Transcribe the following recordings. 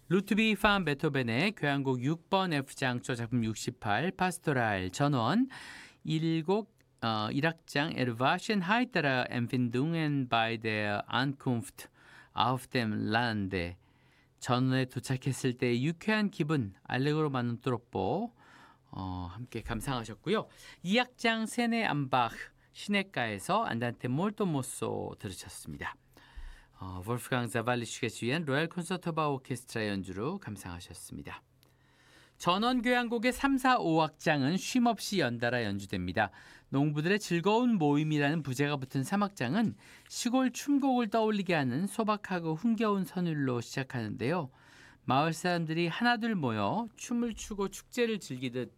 루트비 판 베토벤의 교향곡 6번 F장조 작품 68 파스토랄 전원 1곡 1악장 Erwachen heitere Empfindungen bei der Ankunft auf dem Lande 전원에 도착했을 때의 유쾌한 기분 알레그로 마는 또로뽀 함께 감상하셨고요. 2악장 세네 암바흐 시내가에서 안단테 몰토 모소 들으셨습니다. wolfgang 자발리슈가 주연 로얄 콘서트바 오케스트라 연주로 감상하셨습니다. 전원 교향곡의 3, 4, 5악장은 쉼없이 연달아 연주됩니다. 농부들의 즐거운 모임이라는 부제가 붙은 3악장은 시골 춤곡을 떠올리게 하는 소박하고 흥겨운 선율로 시작하는데요. 마을 사람들이 하나둘 모여 춤을 추고 축제를 즐기듯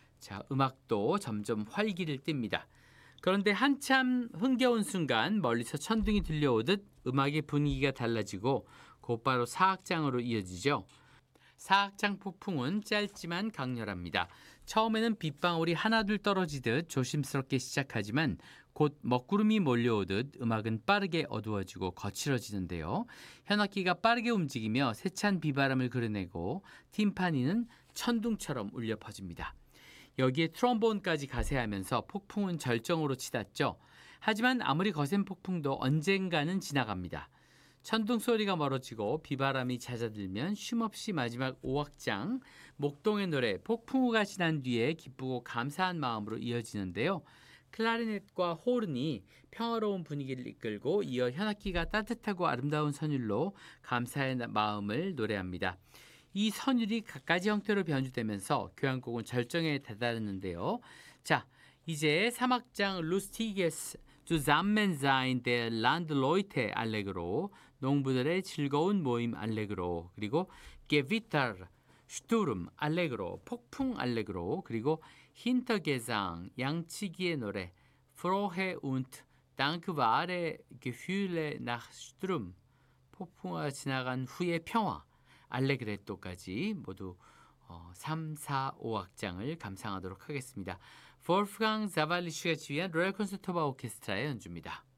음악도 점점 활기를 띱니다. 그런데 한참 흥겨운 순간 멀리서 천둥이 들려오듯 음악의 분위기가 달라지고 곧바로 4악장으로 이어지죠. 4악장 폭풍은 짧지만 강렬합니다. 처음에는 빗방울이 하나둘 떨어지듯 조심스럽게 시작하지만 곧 먹구름이 몰려오듯 음악은 빠르게 어두워지고 거칠어지는데요. 현악기가 빠르게 움직이며 세찬 비바람을 그려내고 팀파니는 천둥처럼 울려 퍼집니다. 여기에 트럼본까지 가세하면서 폭풍은 절정으로 치닫죠. 하지만 아무리 거센 폭풍도 언젠가는 지나갑니다. 천둥 소리가 멀어지고 비바람이 잦아들면 쉼없이 마지막 5악장 목동의 노래 폭풍우가 지난 뒤에 기쁘고 감사한 마음으로 이어지는데요. 클라리넷과 호른이 평화로운 분위기를 이끌고 이어 현악기가 따뜻하고 아름다운 선율로 감사의 마음을 노래합니다. 이 선율이 갖가지 형태로 변주되면서 교향곡은 절정에 다다르는데요. 자, 이제 3악장 루스티게스 Zusammensein der Landleute 알레그로, 농부들의 즐거운 모임 알레그로, 그리고 Gewitter, Sturm 알레그로, 폭풍 알레그로, 그리고 Hintergesang, 양치기의 노래, Frohe und dankbare Gefühle nach Sturm, 폭풍우가 지나간 후의 평화, 알레그레토까지 모두 3, 4, 5악장을 감상하도록 하겠습니다. wolfgang 자발리슈가 지휘한 로얄 콘서트바 오케스트라의 연주입니다.